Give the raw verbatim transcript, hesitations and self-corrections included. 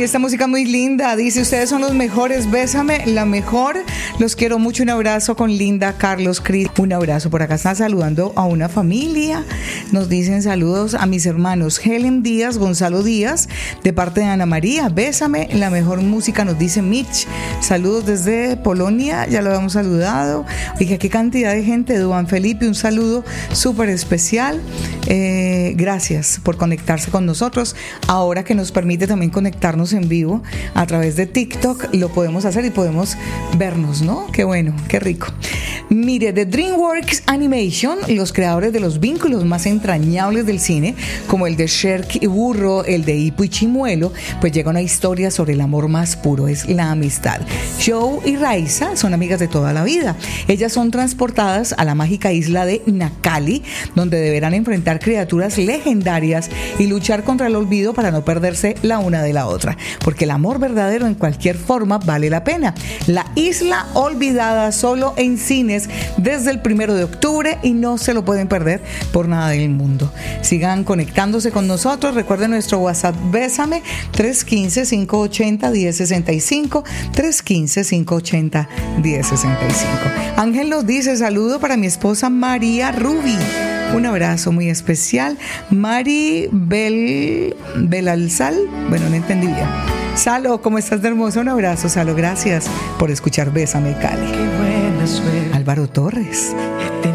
Ay, esta música muy linda. Dice, ustedes son los mejores, bésame, la mejor. Los quiero mucho. Un abrazo con Linda, Carlos, Cris. Un abrazo. Por acá están saludando a una familia. Nos dicen saludos a mis hermanos Helen Díaz, Gonzalo Díaz, de parte de Ana María. Bésame, la mejor música, nos dice Mitch. Saludos desde Polonia, ya lo habíamos saludado. Oiga, qué cantidad de gente. Duan Felipe, un saludo súper especial. Eh, gracias por conectarse con nosotros. Ahora que nos permite también conectarnos en vivo a través de TikTok, lo podemos hacer y podemos vernos, ¿no? Qué bueno, qué rico. Mire, de DreamWorks Animation, los creadores de los vínculos más entrañables del cine, como el de Shrek y Burro, el de Hippo y Chimuelo, pues llega una historia sobre el amor más puro, es la amistad. Joe y Raisa son amigas de toda la vida. Ellas son transportadas a la mágica isla de Nakali, donde deberán enfrentar criaturas legendarias y luchar contra el olvido para no perderse la una de la otra, porque el amor verdadero en cualquier forma vale la pena. La Isla Olvidada, solo en cines desde el primero de octubre, y no se lo pueden perder por nada del mundo. Sigan conectándose con nosotros. Recuerden nuestro WhatsApp Bésame, tres uno cinco, cinco ocho cero, uno cero seis cinco, tres uno cinco, cinco ocho cero, uno cero seis cinco. Ángel nos dice, saludo para mi esposa María Ruby. Un abrazo muy especial. Mari Bel, Belalzal, bueno, no entendí bien. Salo, ¿cómo estás de hermosa? Un abrazo, Salo, gracias por escuchar Bésame, Cali. Álvaro Torres.